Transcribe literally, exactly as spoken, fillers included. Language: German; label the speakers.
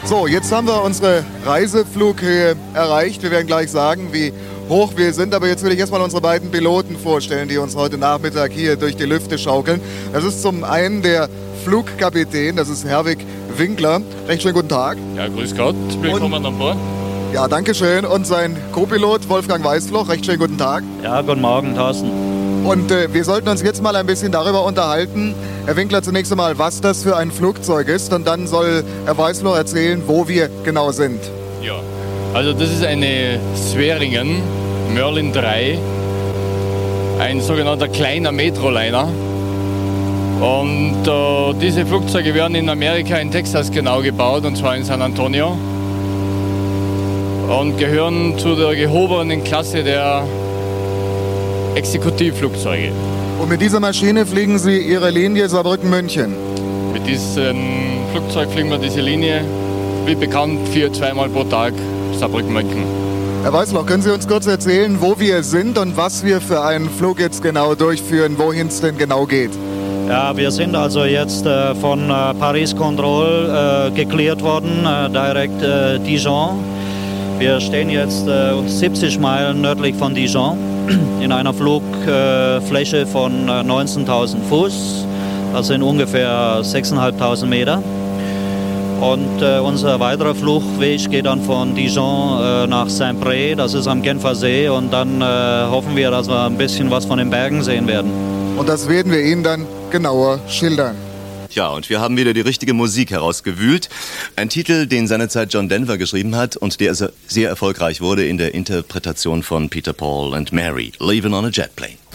Speaker 1: So, jetzt haben wir unsere Reiseflughöhe erreicht. Wir werden gleich sagen, wie hoch wir sind, aber jetzt will ich erstmal unsere beiden Piloten vorstellen, die uns heute Nachmittag hier durch die Lüfte schaukeln. Das ist zum einen der Flugkapitän, das ist Herwig Winkler. Recht schönen guten Tag.
Speaker 2: Ja, grüß Gott, willkommen Und, an Bord.
Speaker 1: Ja, danke schön. Und sein Co-Pilot Wolfgang Weißfloch, recht schönen guten Tag.
Speaker 3: Ja, guten Morgen, Thorsten.
Speaker 1: Und äh, wir sollten uns jetzt mal ein bisschen darüber unterhalten, Herr Winkler, zunächst einmal, was das für ein Flugzeug ist. Und dann soll Herr Weißfloch erzählen, wo wir genau sind.
Speaker 2: Ja, also das ist eine Swearingen Merlin drei, ein sogenannter kleiner Metroliner. Und äh, diese Flugzeuge werden in Amerika, in Texas genau gebaut, und zwar in San Antonio. Und gehören zu der gehobenen Klasse der Exekutivflugzeuge.
Speaker 1: Und mit dieser Maschine fliegen Sie Ihre Linie Saarbrücken-München?
Speaker 2: Mit diesem Flugzeug fliegen wir diese Linie, wie bekannt, vier, zweimal pro Tag Saarbrücken-München.
Speaker 1: Herr Weißloch, können Sie uns kurz erzählen, wo wir sind und was wir für einen Flug jetzt genau durchführen, wohin es denn genau geht?
Speaker 3: Ja, wir sind also jetzt äh, von äh, Paris Control äh, geklärt worden, äh, direkt äh, Dijon. Wir stehen jetzt äh, siebzig Meilen nördlich von Dijon in einer Flugfläche äh, von äh, neunzehntausend Fuß, das sind ungefähr sechstausendfünfhundert Meter. Und äh, unser weiterer Flugweg geht dann von Dijon äh, nach Saint-Pré, das ist am Genfer See, und dann äh, hoffen wir, dass wir ein bisschen was von den Bergen sehen werden.
Speaker 1: Und das werden wir Ihnen dann genauer schildern.
Speaker 4: Ja, und wir haben wieder die richtige Musik herausgewühlt. Ein Titel, den seinerzeit John Denver geschrieben hat und der sehr erfolgreich wurde in der Interpretation von Peter, Paul and Mary, Leaving on a Jet Plane.